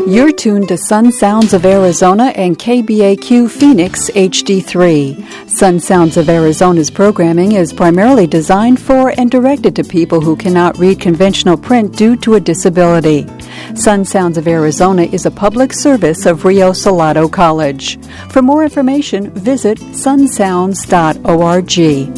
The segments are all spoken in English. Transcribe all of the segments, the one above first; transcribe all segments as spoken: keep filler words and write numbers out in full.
You're tuned to Sun Sounds of Arizona and K B A Q Phoenix H D three. Sun Sounds of Arizona's programming is primarily designed for and directed to people who cannot read conventional print due to a disability. Sun Sounds of Arizona is a public service of Rio Salado College. For more information, visit sun sounds dot org.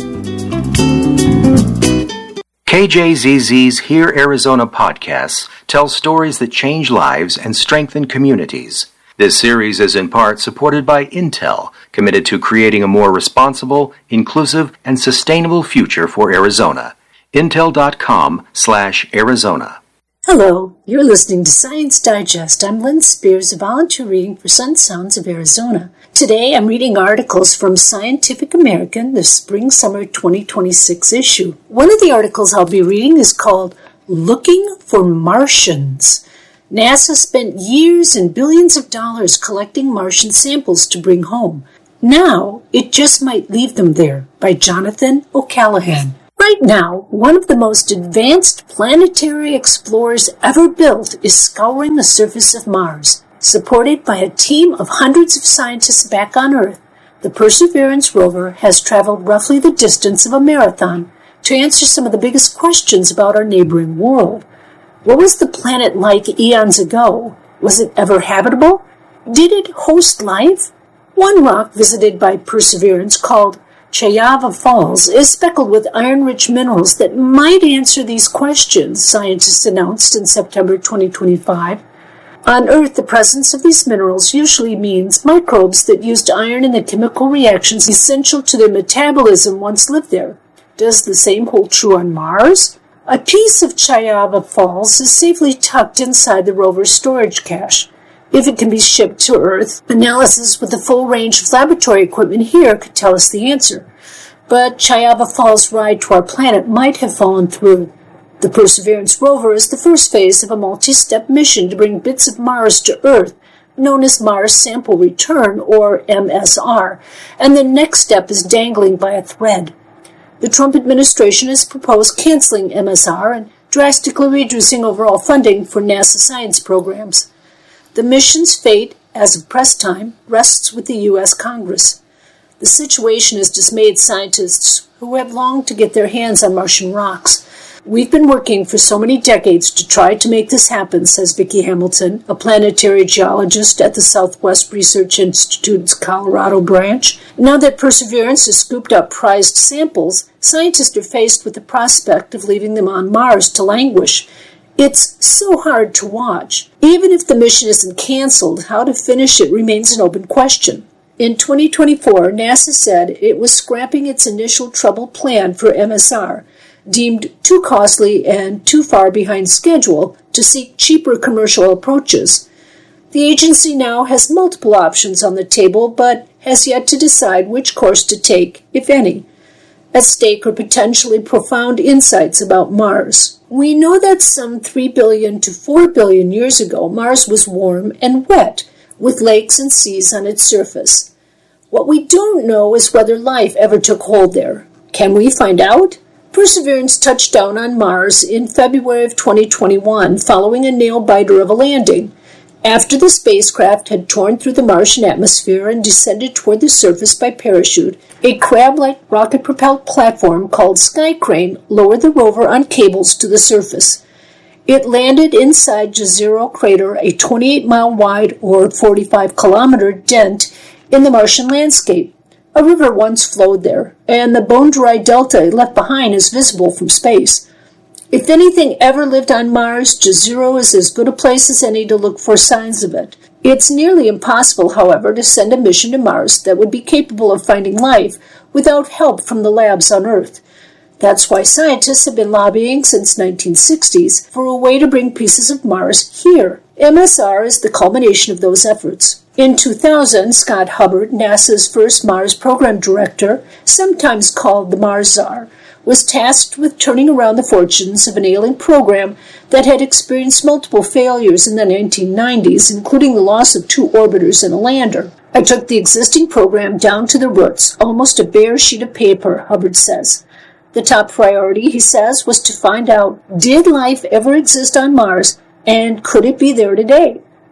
K J Z Z's Hear Arizona podcasts tell stories that change lives and strengthen communities. This series is in part supported by Intel, committed to creating a more responsible, inclusive, and sustainable future for Arizona. Intel.com slash Arizona. Hello, you're listening to Science Digest. I'm Lynn Spears, volunteer reading for Sun Sounds of Arizona. Today I'm reading articles from Scientific American, the spring-summer twenty twenty-six issue. One of the articles I'll be reading is called Looking for Martians. NASA spent years and billions of dollars collecting Martian samples to bring home. Now it just might leave them there, by Jonathan O'Callaghan. Right now, one of the most advanced planetary explorers ever built is scouring the surface of Mars. Supported by a team of hundreds of scientists back on Earth, the Perseverance rover has traveled roughly the distance of a marathon to answer some of the biggest questions about our neighboring world. What was the planet like eons ago? Was it ever habitable? Did it host life? One rock visited by Perseverance, called Chayava Falls, is speckled with iron-rich minerals that might answer these questions, scientists announced in September twenty twenty-five. On Earth, the presence of these minerals usually means microbes that used iron in the chemical reactions essential to their metabolism once lived there. Does the same hold true on Mars? A piece of Chayava Falls is safely tucked inside the rover's storage cache. If it can be shipped to Earth, analysis with the full range of laboratory equipment here could tell us the answer. But Chayava Falls' ride to our planet might have fallen through. The Perseverance rover is the first phase of a multi-step mission to bring bits of Mars to Earth, known as Mars Sample Return, or M S R, and the next step is dangling by a thread. The Trump administration has proposed canceling M S R and drastically reducing overall funding for NASA science programs. The mission's fate, as of press time, rests with the U S Congress. The situation has dismayed scientists who have longed to get their hands on Martian rocks. We've been working for so many decades to try to make this happen, says Vicki Hamilton, a planetary geologist at the Southwest Research Institute's Colorado branch. Now that Perseverance has scooped up prized samples, scientists are faced with the prospect of leaving them on Mars to languish. It's so hard to watch. Even if the mission isn't canceled, how to finish it remains an open question. In twenty twenty-four, NASA said it was scrapping its initial troubled plan for M S R, deemed too costly and too far behind schedule to seek cheaper commercial approaches. The agency now has multiple options on the table, but has yet to decide which course to take, if any. At stake are potentially profound insights about Mars. We know that some three billion to four billion years ago, Mars was warm and wet, with lakes and seas on its surface. What we don't know is whether life ever took hold there. Can we find out? Perseverance touched down on Mars in February of twenty twenty-one, following a nail-biter of a landing. After the spacecraft had torn through the Martian atmosphere and descended toward the surface by parachute, a crab-like rocket-propelled platform called Skycrane lowered the rover on cables to the surface. It landed inside Jezero Crater, a twenty-eight mile wide or forty-five kilometer dent in the Martian landscape. A river once flowed there, and the bone-dry delta it left behind is visible from space. If anything ever lived on Mars, Jezero is as good a place as any to look for signs of it. It's nearly impossible, however, to send a mission to Mars that would be capable of finding life without help from the labs on Earth. That's why scientists have been lobbying since nineteen sixties for a way to bring pieces of Mars here. M S R is the culmination of those efforts. In two thousand, Scott Hubbard, NASA's first Mars program director, sometimes called the Mars Czar, was tasked with turning around the fortunes of an ailing program that had experienced multiple failures in the nineteen nineties, including the loss of two orbiters and a lander. I took the existing program down to the roots, almost a bare sheet of paper, Hubbard says. The top priority, he says, was to find out, did life ever exist on Mars, and could it be there today?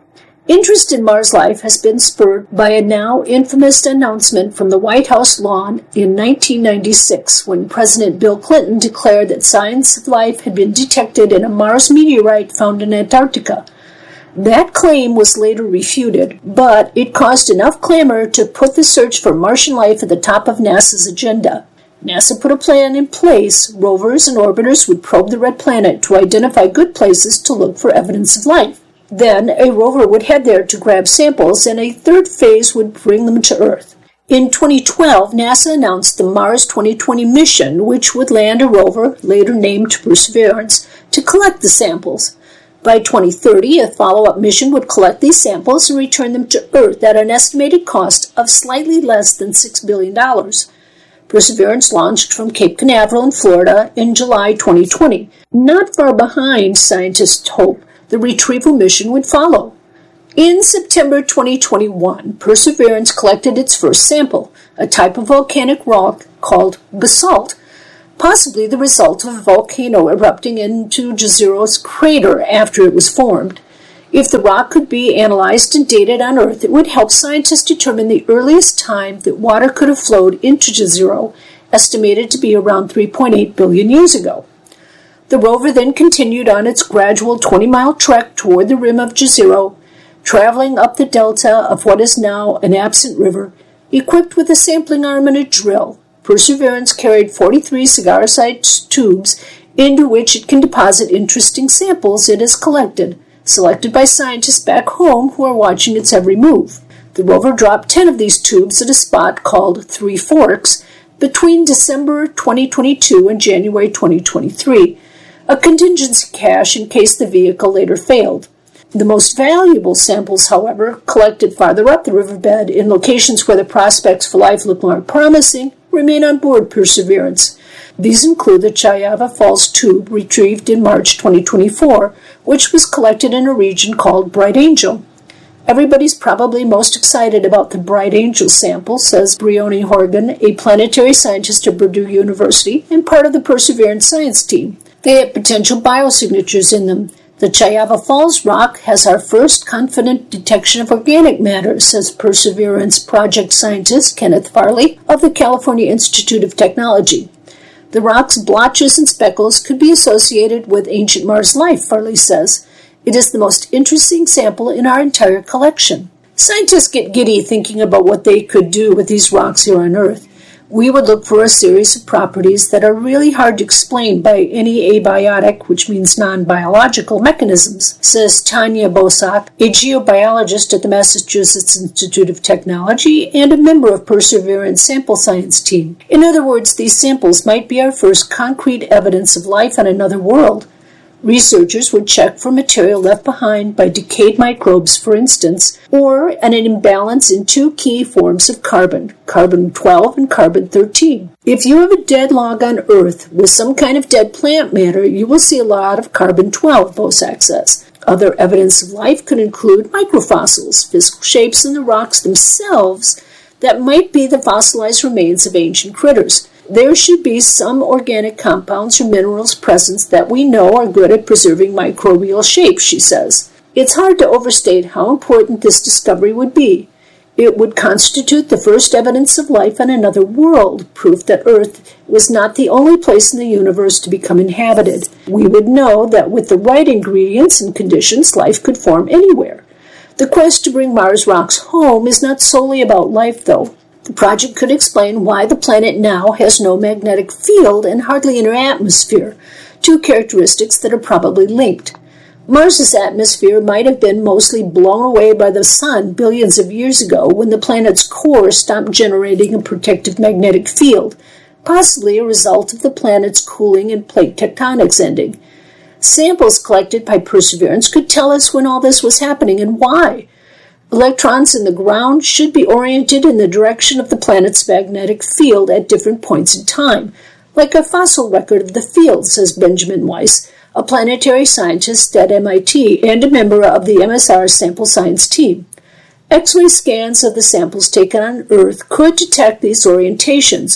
Interest in Mars life has been spurred by a now infamous announcement from the White House lawn in nineteen ninety-six, when President Bill Clinton declared that signs of life had been detected in a Mars meteorite found in Antarctica. That claim was later refuted, but it caused enough clamor to put the search for Martian life at the top of NASA's agenda. NASA put a plan in place. Rovers and orbiters would probe the red planet to identify good places to look for evidence of life. Then a rover would head there to grab samples, and a third phase would bring them to Earth. In twenty twelve, NASA announced the Mars twenty twenty mission, which would land a rover, later named Perseverance, to collect the samples. By twenty thirty, a follow-up mission would collect these samples and return them to Earth at an estimated cost of slightly less than six billion dollars. Perseverance launched from Cape Canaveral in Florida in July twenty twenty. Not far behind, scientists hope the retrieval mission would follow. In September twenty twenty-one, Perseverance collected its first sample, a type of volcanic rock called basalt, possibly the result of a volcano erupting into Jazero's crater after it was formed. If the rock could be analyzed and dated on Earth, it would help scientists determine the earliest time that water could have flowed into Jezero, estimated to be around three point eight billion years ago. The rover then continued on its gradual twenty-mile trek toward the rim of Jezero, traveling up the delta of what is now an absent river, equipped with a sampling arm and a drill. Perseverance carried forty-three cigar-sized tubes into which it can deposit interesting samples it has collected, selected by scientists back home who are watching its every move. The rover dropped ten of these tubes at a spot called Three Forks between December twenty twenty-two and January twenty twenty-three, a contingency cache in case the vehicle later failed. The most valuable samples, however, collected farther up the riverbed in locations where the prospects for life look more promising, remain on board Perseverance. These include the Chayava Falls tube retrieved in March twenty twenty-four, which was collected in a region called Bright Angel. Everybody's probably most excited about the Bright Angel sample, says Briony Horgan, a planetary scientist at Purdue University and part of the Perseverance science team. They have potential biosignatures in them. The Chayava Falls rock has our first confident detection of organic matter, says Perseverance project scientist Kenneth Farley of the California Institute of Technology. The rock's blotches and speckles could be associated with ancient Mars life, Farley says. It is the most interesting sample in our entire collection. Scientists get giddy thinking about what they could do with these rocks here on Earth. We would look for a series of properties that are really hard to explain by any abiotic, which means non-biological, mechanisms, says Tanya Bosak, a geobiologist at the Massachusetts Institute of Technology and a member of Perseverance sample science team. In other words, these samples might be our first concrete evidence of life on another world. Researchers would check for material left behind by decayed microbes, for instance, or an imbalance in two key forms of carbon, carbon twelve and carbon thirteen. If you have a dead log on Earth with some kind of dead plant matter, you will see a lot of carbon twelve, Bosak says. Other evidence of life could include microfossils, physical shapes in the rocks themselves that might be the fossilized remains of ancient critters. There should be some organic compounds or minerals present that we know are good at preserving microbial shapes, she says. It's hard to overstate how important this discovery would be. It would constitute the first evidence of life on another world, proof that Earth was not the only place in the universe to become inhabited. We would know that with the right ingredients and conditions, life could form anywhere. The quest to bring Mars rocks home is not solely about life, though. The project could explain why the planet now has no magnetic field and hardly any atmosphere, two characteristics that are probably linked. Mars's atmosphere might have been mostly blown away by the sun billions of years ago when the planet's core stopped generating a protective magnetic field, possibly a result of the planet's cooling and plate tectonics ending. Samples collected by Perseverance could tell us when all this was happening and why. Electrons in the ground should be oriented in the direction of the planet's magnetic field at different points in time, like a fossil record of the field, says Benjamin Weiss, a planetary scientist at M I T and a member of the M S R sample science team. X-ray scans of the samples taken on Earth could detect these orientations,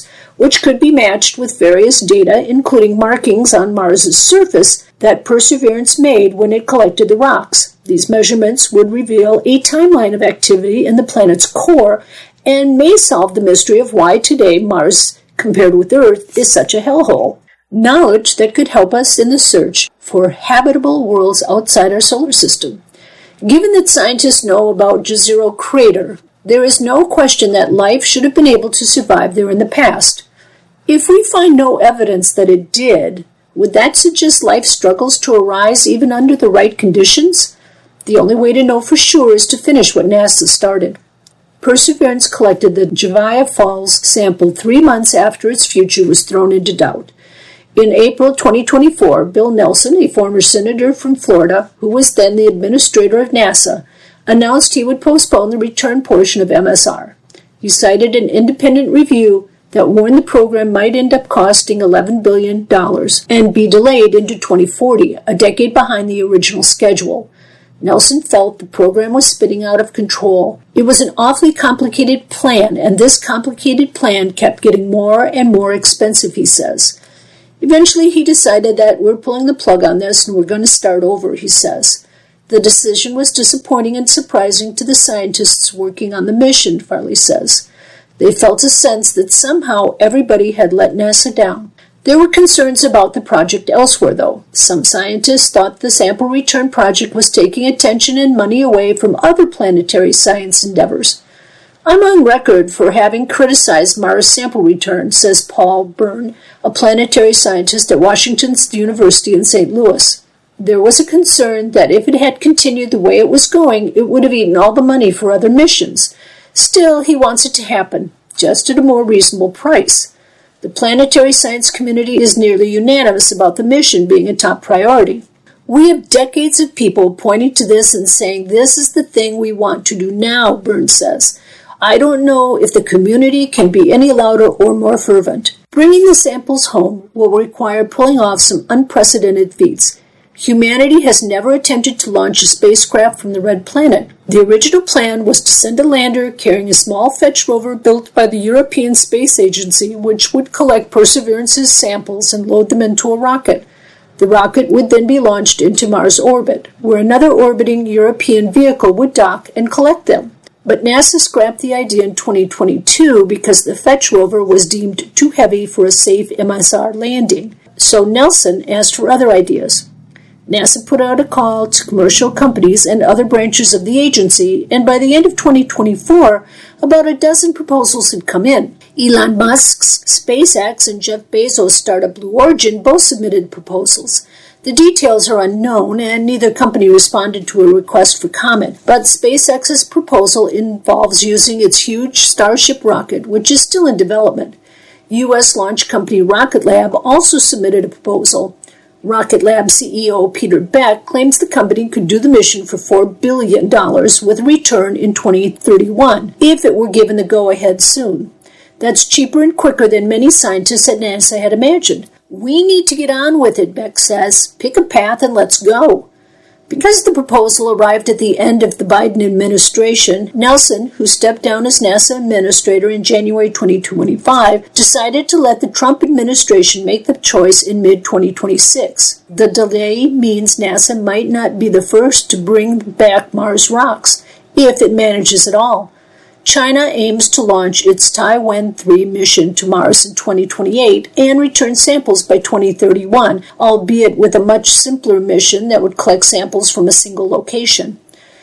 which could be matched with various data, including markings on Mars's surface that Perseverance made when it collected the rocks. These measurements would reveal a timeline of activity in the planet's core and may solve the mystery of why today Mars, compared with Earth, is such a hellhole. Knowledge that could help us in the search for habitable worlds outside our solar system. Given that scientists know about Jezero Crater, there is no question that life should have been able to survive there in the past. If we find no evidence that it did, would that suggest life struggles to arise even under the right conditions? The only way to know for sure is to finish what NASA started. Perseverance collected the Javia Falls sample three months after its future was thrown into doubt. In April twenty twenty-four, Bill Nelson, a former senator from Florida, who was then the administrator of NASA, announced he would postpone the return portion of M S R. He cited an independent review that warned the program might end up costing eleven billion dollars and be delayed into twenty forty, a decade behind the original schedule. Nelson felt the program was spinning out of control. It was an awfully complicated plan, and this complicated plan kept getting more and more expensive, he says. Eventually, he decided that we're pulling the plug on this and we're going to start over, he says. The decision was disappointing and surprising to the scientists working on the mission, Farley says. They felt a sense that somehow everybody had let NASA down. There were concerns about the project elsewhere, though. Some scientists thought the sample return project was taking attention and money away from other planetary science endeavors. I'm on record for having criticized Mars sample return, says Paul Byrne, a planetary scientist at Washington University in Saint Louis. There was a concern that if it had continued the way it was going, it would have eaten all the money for other missions. Still, he wants it to happen, just at a more reasonable price. The planetary science community is nearly unanimous about the mission being a top priority. We have decades of people pointing to this and saying this is the thing we want to do now, Burns says. I don't know if the community can be any louder or more fervent. Bringing the samples home will require pulling off some unprecedented feats. Humanity has never attempted to launch a spacecraft from the Red Planet. The original plan was to send a lander carrying a small fetch rover built by the European Space Agency, which would collect Perseverance's samples and load them into a rocket. The rocket would then be launched into Mars orbit, where another orbiting European vehicle would dock and collect them. But NASA scrapped the idea in twenty twenty-two because the fetch rover was deemed too heavy for a safe M S R landing. So Nelson asked for other ideas. NASA put out a call to commercial companies and other branches of the agency, and by the end of twenty twenty-four, about a dozen proposals had come in. Elon Musk's SpaceX and Jeff Bezos' startup Blue Origin both submitted proposals. The details are unknown, and neither company responded to a request for comment, but SpaceX's proposal involves using its huge Starship rocket, which is still in development. U S launch company Rocket Lab also submitted a proposal. Rocket Lab C E O Peter Beck claims the company could do the mission for four billion dollars with a return in twenty thirty-one, if it were given the go-ahead soon. That's cheaper and quicker than many scientists at NASA had imagined. We need to get on with it, Beck says. Pick a path and let's go. Because the proposal arrived at the end of the Biden administration, Nelson, who stepped down as NASA administrator in January twenty twenty-five, decided to let the Trump administration make the choice in mid twenty twenty-six. The delay means NASA might not be the first to bring back Mars rocks, if it manages at all. China aims to launch its Taiwan three mission to Mars in twenty twenty-eight and return samples by twenty thirty-one, albeit with a much simpler mission that would collect samples from a single location.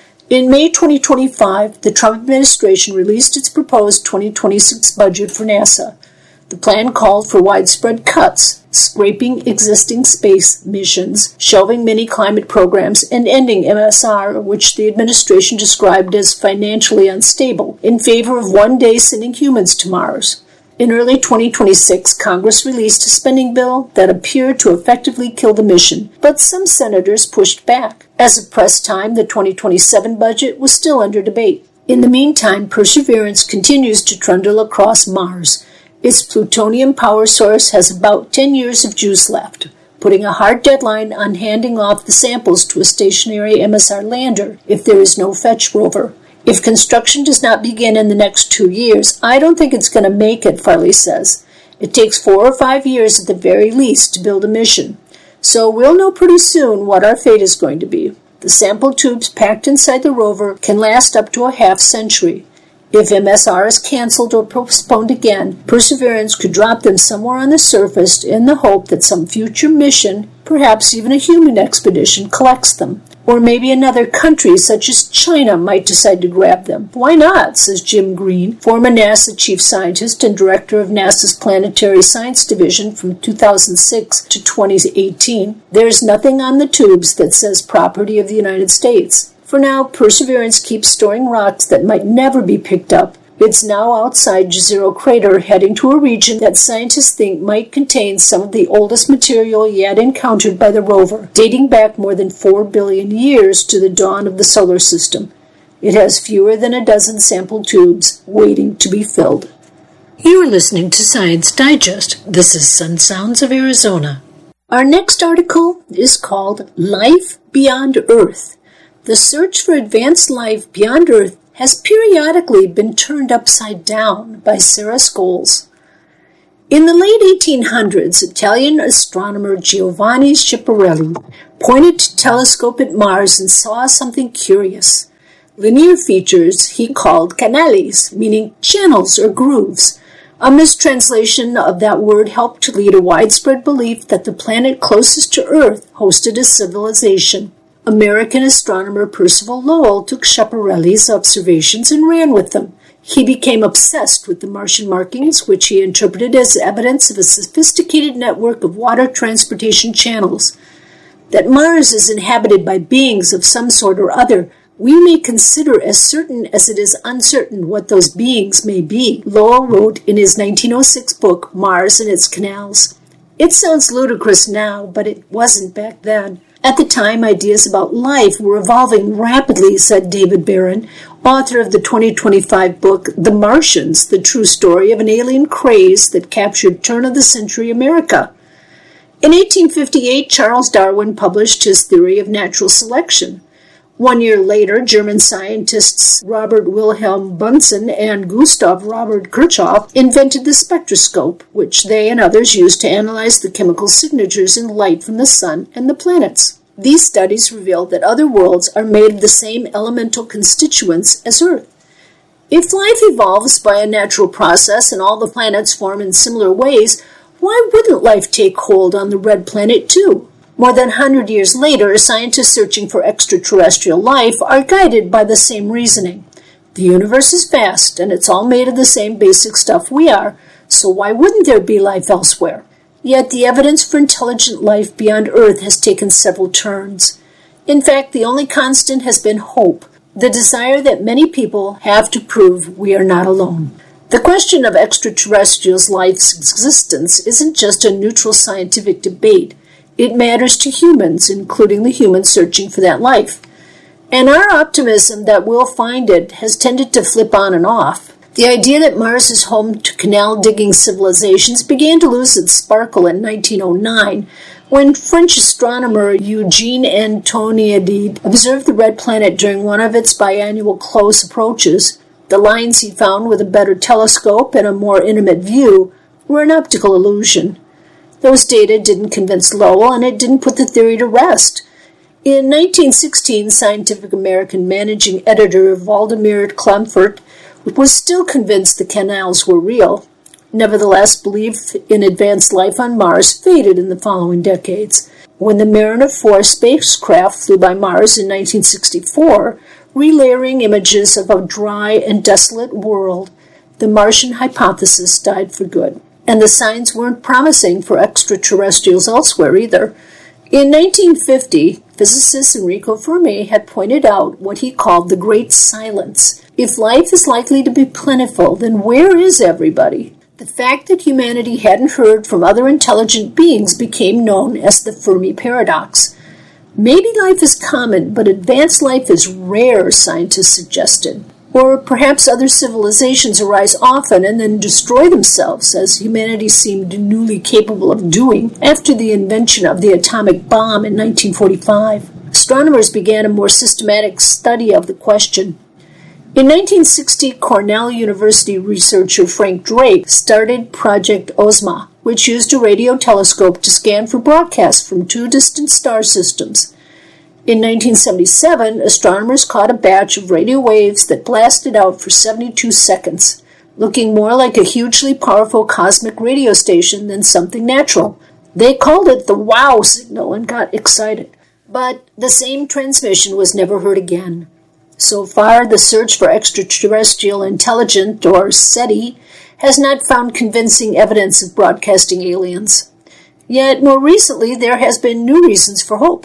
In May twenty twenty-five, the Trump administration released its proposed twenty twenty-six budget for NASA. The plan called for widespread cuts, scraping existing space missions, shelving many climate programs, and ending M S R, which the administration described as financially unstable, in favor of one day sending humans to Mars. In early twenty twenty-six, Congress released a spending bill that appeared to effectively kill the mission, but some senators pushed back. As of press time, the twenty twenty-seven budget was still under debate. In the meantime, Perseverance continues to trundle across Mars. Its plutonium power source has about ten years of juice left, putting a hard deadline on handing off the samples to a stationary M S R lander if there is no fetch rover. If construction does not begin in the next two years, I don't think it's going to make it, Farley says. It takes four or five years at the very least to build a mission. So we'll know pretty soon what our fate is going to be. The sample tubes packed inside the rover can last up to a half century. If M S R is canceled or postponed again, Perseverance could drop them somewhere on the surface in the hope that some future mission, perhaps even a human expedition, collects them. Or maybe another country, such as China, might decide to grab them. Why not, says Jim Green, former NASA chief scientist and director of NASA's Planetary Science Division from two thousand six to twenty eighteen. There's nothing on the tubes that says property of the United States. For now, Perseverance keeps storing rocks that might never be picked up. It's now outside Jezero Crater, heading to a region that scientists think might contain some of the oldest material yet encountered by the rover, dating back more than four billion years to the dawn of the solar system. It has fewer than a dozen sample tubes waiting to be filled. You are listening to Science Digest. This is Sun Sounds of Arizona. Our next article is called Life Beyond Earth. The search for advanced life beyond Earth has periodically been turned upside down by Sarah Scholes. In the late eighteen hundreds, Italian astronomer Giovanni Schiaparelli pointed a telescope at Mars and saw something curious. Linear features he called canales, meaning channels or grooves. A mistranslation of that word helped to lead a widespread belief that the planet closest to Earth hosted a civilization. American astronomer Percival Lowell took Schiaparelli's observations and ran with them. He became obsessed with the Martian markings, which he interpreted as evidence of a sophisticated network of water transportation channels. That Mars is inhabited by beings of some sort or other, we may consider as certain as it is uncertain what those beings may be, Lowell wrote in his nineteen oh six book, Mars and Its Canals. It sounds ludicrous now, but it wasn't back then. At the time, ideas about life were evolving rapidly, said David Barron, author of the twenty twenty-five book, The Martians, the true story of an alien craze that captured turn-of-the-century America. In eighteen fifty-eight, Charles Darwin published his theory of natural selection. One year later, German scientists Robert Wilhelm Bunsen and Gustav Robert Kirchhoff invented the spectroscope, which they and others used to analyze the chemical signatures in light from the sun and the planets. These studies revealed that other worlds are made of the same elemental constituents as Earth. If life evolves by a natural process and all the planets form in similar ways, why wouldn't life take hold on the red planet too? More than one hundred years later, scientists searching for extraterrestrial life are guided by the same reasoning. The universe is vast, and it's all made of the same basic stuff we are, so why wouldn't there be life elsewhere? Yet the evidence for intelligent life beyond Earth has taken several turns. In fact, the only constant has been hope, the desire that many people have to prove we are not alone. The question of extraterrestrials' life's existence isn't just a neutral scientific debate. It matters to humans, including the humans searching for that life. And our optimism that we'll find it has tended to flip on and off. The idea that Mars is home to canal-digging civilizations began to lose its sparkle in nineteen oh nine, when French astronomer Eugene Antoniadi observed the red planet during one of its biannual close approaches. The lines he found with a better telescope and a more intimate view were an optical illusion. Those data didn't convince Lowell, and it didn't put the theory to rest. In nineteen sixteen, Scientific American managing editor Valdemar Klemfert was still convinced the canals were real. Nevertheless, belief in advanced life on Mars faded in the following decades. When the Mariner four spacecraft flew by Mars in nineteen sixty-four, relayering images of a dry and desolate world, the Martian hypothesis died for good. And the signs weren't promising for extraterrestrials elsewhere either. In nineteen fifty, physicist Enrico Fermi had pointed out what he called the Great Silence. If life is likely to be plentiful, then where is everybody? The fact that humanity hadn't heard from other intelligent beings became known as the Fermi paradox. Maybe life is common, but advanced life is rare, scientists suggested. Or perhaps other civilizations arise often and then destroy themselves, as humanity seemed newly capable of doing after the invention of the atomic bomb in nineteen forty-five. Astronomers began a more systematic study of the question. In nineteen sixty, Cornell University researcher Frank Drake started Project Ozma, which used a radio telescope to scan for broadcasts from two distant star systems. In nineteen seventy-seven, astronomers caught a batch of radio waves that blasted out for seventy-two seconds, looking more like a hugely powerful cosmic radio station than something natural. They called it the WOW signal and got excited. But the same transmission was never heard again. So far, the search for extraterrestrial intelligence, or SETI, has not found convincing evidence of broadcasting aliens. Yet, more recently, there has been new reasons for hope.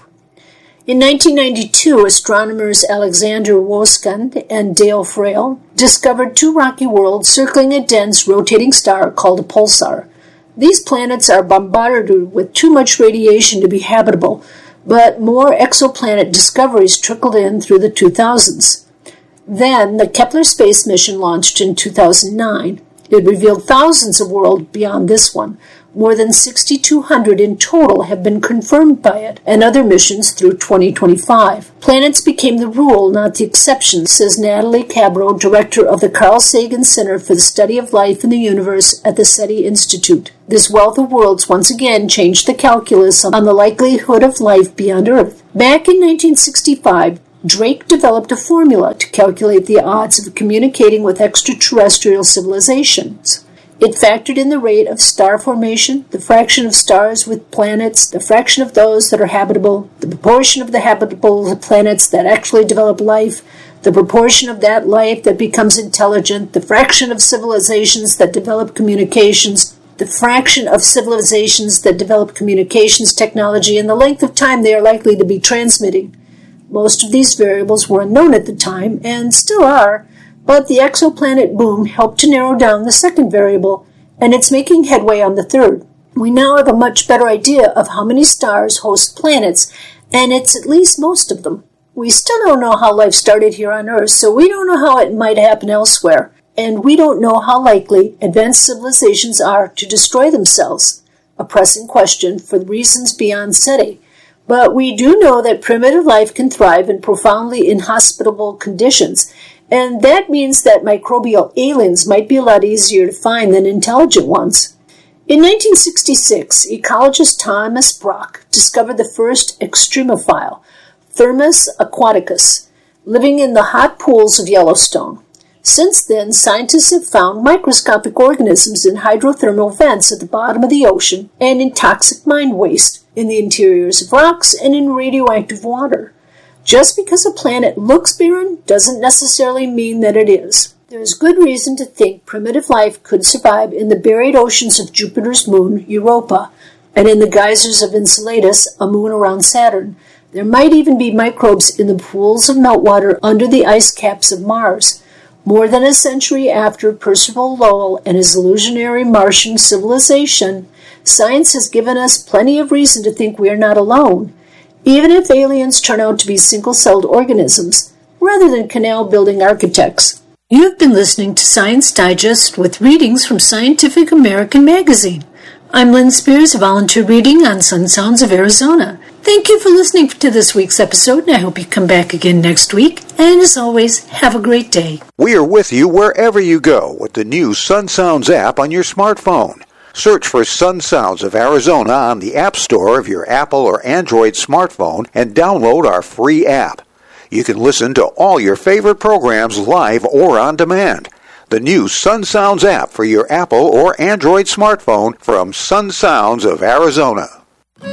In nineteen ninety-two, astronomers Alexander Woskund and Dale Frail discovered two rocky worlds circling a dense, rotating star called a pulsar. These planets are bombarded with too much radiation to be habitable, but more exoplanet discoveries trickled in through the two thousands. Then, the Kepler space mission launched in two thousand nine. It revealed thousands of worlds beyond this one. More than six thousand two hundred in total have been confirmed by it, and other missions through twenty twenty-five. Planets became the rule, not the exception, says Natalie Cabro, director of the Carl Sagan Center for the Study of Life in the Universe at the SETI Institute. This wealth of worlds once again changed the calculus on the likelihood of life beyond Earth. Back in nineteen sixty-five, Drake developed a formula to calculate the odds of communicating with extraterrestrial civilizations. It factored in the rate of star formation, the fraction of stars with planets, the fraction of those that are habitable, the proportion of the habitable planets that actually develop life, the proportion of that life that becomes intelligent, the fraction of civilizations that develop communications, the fraction of civilizations that develop communications technology, and the length of time they are likely to be transmitting. Most of these variables were unknown at the time, and still are, but the exoplanet boom helped to narrow down the second variable, and it's making headway on the third. We now have a much better idea of how many stars host planets, and it's at least most of them. We still don't know how life started here on Earth, so we don't know how it might happen elsewhere, and we don't know how likely advanced civilizations are to destroy themselves, a pressing question for reasons beyond SETI. But we do know that primitive life can thrive in profoundly inhospitable conditions, and that means that microbial aliens might be a lot easier to find than intelligent ones. In nineteen sixty-six, ecologist Thomas Brock discovered the first extremophile, Thermus aquaticus, living in the hot pools of Yellowstone. Since then, scientists have found microscopic organisms in hydrothermal vents at the bottom of the ocean and in toxic mine waste in the interiors of rocks and in radioactive water. Just because a planet looks barren doesn't necessarily mean that it is. There is good reason to think primitive life could survive in the buried oceans of Jupiter's moon, Europa, and in the geysers of Enceladus, a moon around Saturn. There might even be microbes in the pools of meltwater under the ice caps of Mars. More than a century after Percival Lowell and his illusionary Martian civilization, science has given us plenty of reason to think we are not alone, even if aliens turn out to be single-celled organisms, rather than canal-building architects. You've been listening to Science Digest with readings from Scientific American magazine. I'm Lynn Spears, volunteer reading on Sun Sounds of Arizona. Thank you for listening to this week's episode, and I hope you come back again next week. And as always, have a great day. We are with you wherever you go with the new Sun Sounds app on your smartphone. Search for Sun Sounds of Arizona on the App Store of your Apple or Android smartphone and download our free app. You can listen to all your favorite programs live or on demand. The new Sun Sounds app for your Apple or Android smartphone from Sun Sounds of Arizona.